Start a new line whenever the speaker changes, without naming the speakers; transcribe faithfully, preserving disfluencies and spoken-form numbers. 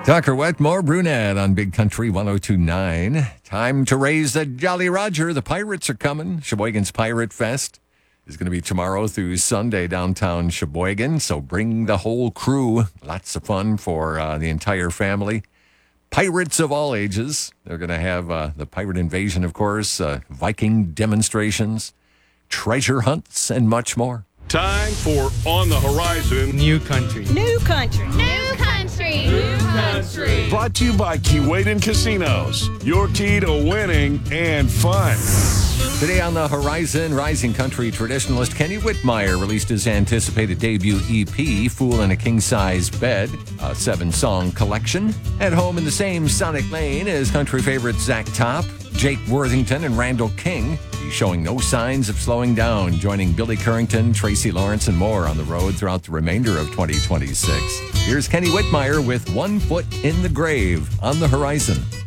Tucker Wetmore, Brunette on Big Country one oh two point nine. Time to raise the Jolly Roger. The Pirates are coming. Sheboygan's Pirate Fest is going to be tomorrow through Sunday downtown Sheboygan. So bring the whole crew. Lots of fun for uh, the entire family. Pirates of all ages. They're going to have uh, the pirate invasion, of course, uh, Viking demonstrations, treasure hunts, and much more.
Time for On the Horizon.
New country.
New country.
New country. New country.
Brought to you by Keewaydin Casinos. Your key to winning and fun.
Today on the Horizon, rising country traditionalist Kenny Whitmire released his anticipated debut E P, Fool in a King-Size Bed, a seven-song collection. At home in the same sonic lane as country favorites Zach Top, Jake Worthington, and Randall King. He's showing no signs of slowing down, joining Billy Currington, Tracy Lawrence, and more on the road throughout the remainder of twenty twenty-six. Here's Kenny Whitmire with One Foot in the Grave on the Horizon.